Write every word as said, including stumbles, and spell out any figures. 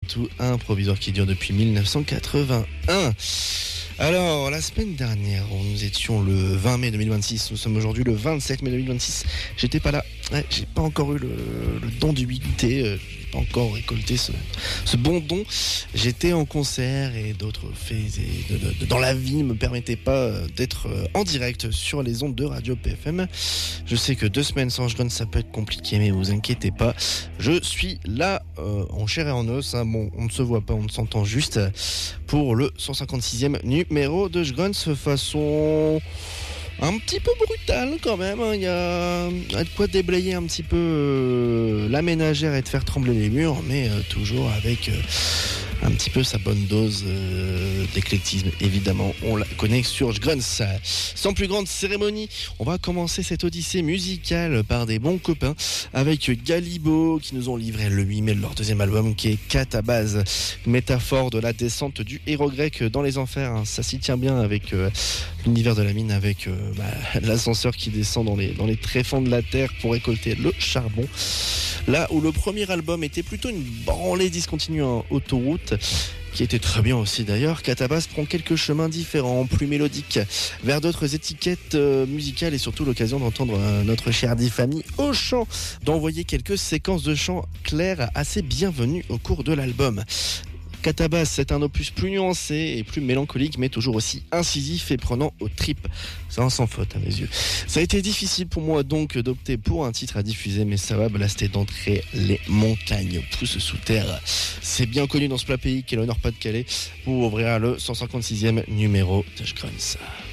tout, un provisoire qui dure depuis dix-neuf cent quatre-vingt-un. Alors, la semaine dernière, nous étions le vingt mai deux mille vingt-six, nous sommes aujourd'hui le vingt-sept mai deux mille vingt-six. J'étais pas là, ouais, j'ai pas encore eu le, le don d'humilité, euh, j'ai pas encore récolté ce, ce bon don. J'étais en concert et d'autres faits et de, de, de, dans la vie ne me permettaient pas d'être en direct sur les ondes de Radio P F M. Je sais que deux semaines sans Jgrun, ça peut être compliqué, mais vous inquiétez pas, je suis là euh, en chair et en os. Hein. Bon, on ne se voit pas, on ne s'entend juste pour le cent cinquante-sixième numéro de Jgrun, façon un petit peu brutale quand même. Il y a de quoi déblayer un petit peu euh, la ménagère et de faire trembler les murs, mais euh, toujours avec euh, un petit peu sa bonne dose euh, d'éclectisme. Évidemment, on la connaît sur Jgrun. Sans plus grande cérémonie, on va commencer cette odyssée musicale par des bons copains avec Galibo qui nous ont livré le huit mai de leur deuxième album qui est Catabase, métaphore de la descente du héros grec dans les enfers. Ça s'y tient bien avec euh, l'univers de la mine, avec euh, bah, l'ascenseur qui descend dans les, dans les tréfonds de la terre pour récolter le charbon. Là où le premier album était plutôt une branlée discontinue en autoroute, qui était très bien aussi d'ailleurs, Catabase prend quelques chemins différents, plus mélodiques, vers d'autres étiquettes euh, musicales et surtout l'occasion d'entendre euh, notre chère Difamy au chant, d'envoyer quelques séquences de chant claires assez bienvenues au cours de l'album. Catabase, c'est un opus plus nuancé et plus mélancolique, mais toujours aussi incisif et prenant aux tripes. C'est un sans faute à mes yeux. Ça a été difficile pour moi donc d'opter pour un titre à diffuser, mais ça va blaster d'entrée les montagnes poussent sous terre. C'est bien connu dans ce plat pays qu'est le Nord-Pas-de-Calais pour ouvrir le cent cinquante-sixième numéro de Jgrun.